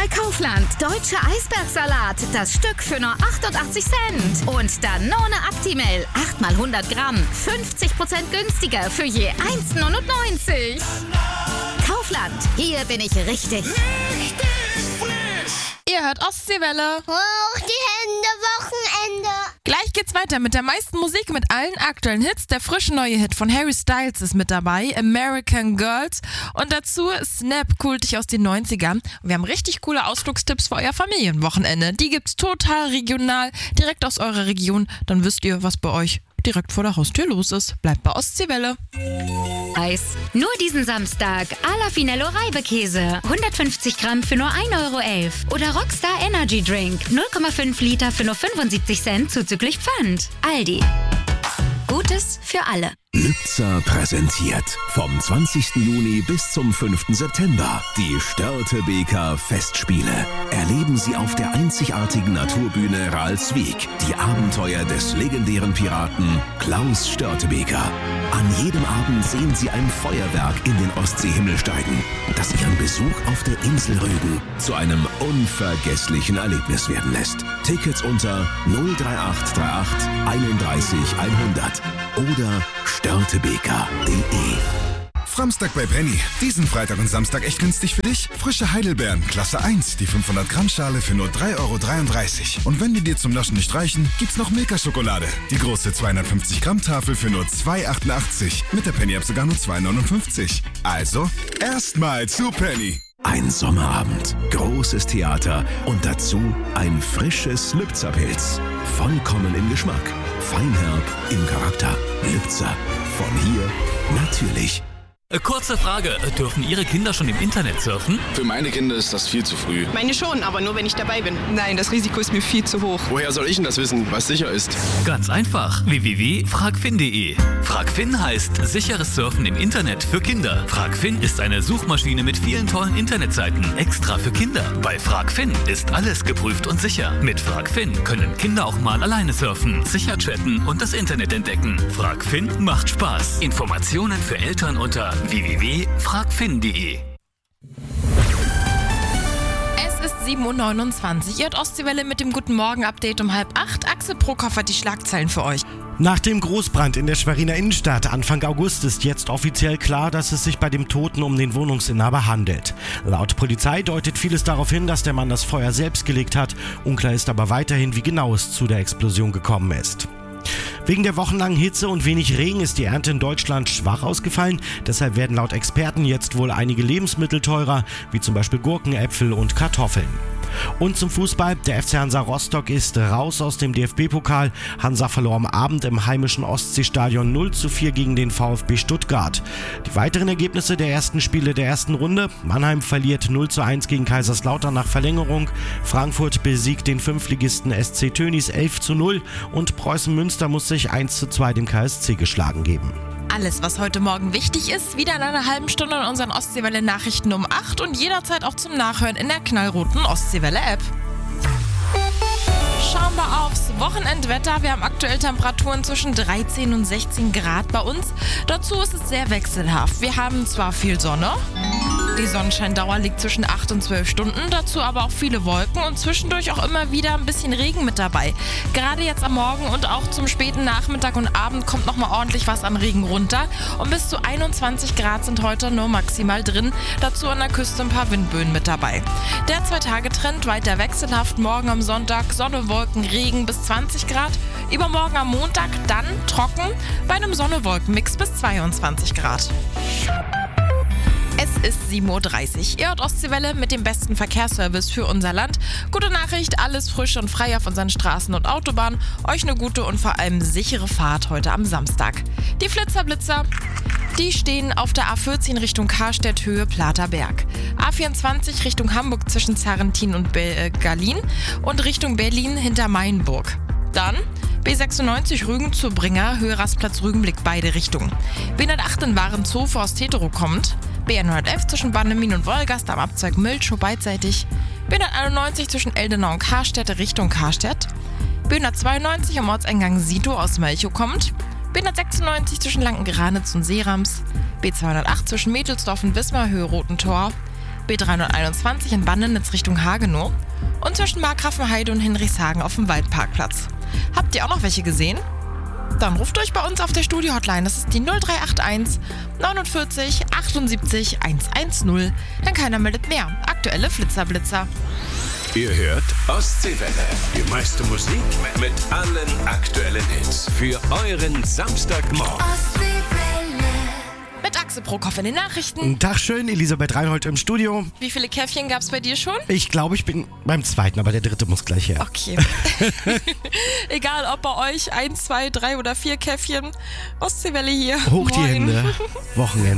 bei Kaufland. Deutscher Eisbergsalat. Das Stück für nur 88 Cent. Und Danone Actimel. 8 mal 100 Gramm. 50% günstiger für je 1,99. Kaufland. Hier bin ich richtig. Ihr hört Ostseewelle. Hoch die Hände, Wochenende. Gleich geht's weiter mit der meisten Musik, mit allen aktuellen Hits. Der frische neue Hit von Harry Styles ist mit dabei, American Girls. Und dazu Snap, kultig aus den 90ern. Und wir haben richtig coole Ausflugstipps für euer Familienwochenende. Die gibt's total regional, direkt aus eurer Region. Dann wisst ihr, was bei euch direkt vor der Haustür los ist. Bleibt bei Ostseewelle. Eis. Nur diesen Samstag. Ala Finello Reibekäse. 150 Gramm für nur 1,11 €. Oder Rockstar Energy Drink. 0,5 Liter für nur 75 Cent zuzüglich Pfand. Aldi. Gutes für alle. Lübzer präsentiert vom 20. Juni bis zum 5. September die Störtebeker Festspiele. Erleben Sie auf der einzigartigen Naturbühne Ralswiek die Abenteuer des legendären Piraten Klaus Störtebeker. An jedem Abend sehen Sie ein Feuerwerk in den Ostseehimmel steigen, das Ihren Besuch auf der Insel Rügen zu einem unvergesslichen Erlebnis werden lässt. Tickets unter 03838 31 100 oder störtebeker.de. Framstag bei Penny. Diesen Freitag und Samstag echt günstig für dich. Frische Heidelbeeren, Klasse 1, die 500 Gramm Schale für nur 3,33 €. Und wenn die dir zum Naschen nicht reichen, gibt's noch Milka-Schokolade. Die große 250 Gramm Tafel für nur 2,88 €. Mit der Penny-App sogar nur 2,59 €. Also, erstmal zu Penny. Ein Sommerabend, großes Theater und dazu ein frisches Lübzer-Pilz. Vollkommen im Geschmack, feinherb im Charakter. Lübzer, von hier natürlich. Kurze Frage, dürfen Ihre Kinder schon im Internet surfen? Für meine Kinder ist das viel zu früh. Meine schon, aber nur wenn ich dabei bin. Nein, das Risiko ist mir viel zu hoch. Woher soll ich denn das wissen, was sicher ist? Ganz einfach, www.fragfin.de. Fragfin heißt sicheres Surfen im Internet für Kinder. Fragfin ist eine Suchmaschine mit vielen tollen Internetseiten, extra für Kinder. Bei Fragfin ist alles geprüft und sicher. Mit Fragfin können Kinder auch mal alleine surfen, sicher chatten und das Internet entdecken. Fragfin macht Spaß. Informationen für Eltern unter www.fragfin.de. Es ist 7:29 Uhr. Ihr hört Ostseewelle mit dem Guten Morgen-Update um 7:30. Axel Prokop hat die Schlagzeilen für euch. Nach dem Großbrand in der Schweriner Innenstadt Anfang August ist jetzt offiziell klar, dass es sich bei dem Toten um den Wohnungsinhaber handelt. Laut Polizei deutet vieles darauf hin, dass der Mann das Feuer selbst gelegt hat. Unklar ist aber weiterhin, wie genau es zu der Explosion gekommen ist. Wegen der wochenlangen Hitze und wenig Regen ist die Ernte in Deutschland schwach ausgefallen. Deshalb werden laut Experten jetzt wohl einige Lebensmittel teurer, wie zum Beispiel Gurken, Äpfel und Kartoffeln. Und zum Fußball. Der FC Hansa Rostock ist raus aus dem DFB-Pokal. Hansa verlor am Abend im heimischen Ostseestadion 0:4 gegen den VfB Stuttgart. Die weiteren Ergebnisse der ersten Spiele der ersten Runde. Mannheim verliert 0:1 gegen Kaiserslautern nach Verlängerung. Frankfurt besiegt den Fünftligisten SC Tönnies 11:0 und Preußen Münster muss sich 1:2 dem KSC geschlagen geben. Alles, was heute Morgen wichtig ist, wieder in einer halben Stunde in unseren Ostseewelle-Nachrichten um 8 und jederzeit auch zum Nachhören in der knallroten Ostseewelle-App. Schauen wir aufs Wochenendwetter. Wir haben aktuell Temperaturen zwischen 13 und 16 Grad bei uns. Dazu ist es sehr wechselhaft. Wir haben zwar viel Sonne, die Sonnenscheindauer liegt zwischen 8 und 12 Stunden, dazu aber auch viele Wolken und zwischendurch auch immer wieder ein bisschen Regen mit dabei. Gerade jetzt am Morgen und auch zum späten Nachmittag und Abend kommt nochmal ordentlich was an Regen runter und bis zu 21 Grad sind heute nur maximal drin, dazu an der Küste ein paar Windböen mit dabei. Der 2-Tage-Trend weiter wechselhaft, morgen am Sonntag Sonne, Wolken, Regen bis 20 Grad, übermorgen am Montag dann trocken, bei einem Sonne-Wolken-Mix bis 22 Grad. Es ist 7:30 Uhr. Ihr hört Ostseewelle mit dem besten Verkehrsservice für unser Land. Gute Nachricht, alles frisch und frei auf unseren Straßen und Autobahnen. Euch eine gute und vor allem sichere Fahrt heute am Samstag. Die Flitzer-Blitzer, die stehen auf der A14 Richtung Karstedt, Höhe Platerberg. A24 Richtung Hamburg zwischen Zarrentin und Berlin und Richtung Berlin hinter Mainburg. Dann B96 Rügen zu Bringer, Höhe Rastplatz Rügenblick, beide Richtungen. B108 in Warenzhofe aus Tetero kommt. B111 zwischen Bannemin und Wolgast am Abzweig Milchow beidseitig. B191 zwischen Eldenau und Karstedt Richtung Karstedt. B192 am Ortseingang Sito aus Melchow kommt. B196 zwischen Lanken-Granitz und Seerams. B208 zwischen Mädelsdorf und Wismar, Höhe Roten Tor. B321 in Bannenitz Richtung Hagenow und zwischen Markgrafenheide und Hinrichshagen auf dem Waldparkplatz. Habt ihr auch noch welche gesehen? Dann ruft euch bei uns auf der Studio-Hotline. Das ist die 0381 49 78 110. Denn keiner meldet mehr. Aktuelle Flitzerblitzer. Ihr hört Ostseewelle. Die meiste Musik mit allen aktuellen Hits. Für euren Samstagmorgen. Mit Axel Prokop in den Nachrichten. Tag schön, Elisabeth Reinhold im Studio. Wie viele Käffchen gab es bei dir schon? Ich glaube, ich bin beim zweiten, aber der dritte muss gleich her. Okay. Egal, ob bei euch 1, 2, 3 oder 4 Käffchen. Ostseewelle hier. Hoch die Moin. Hände. Wochenende.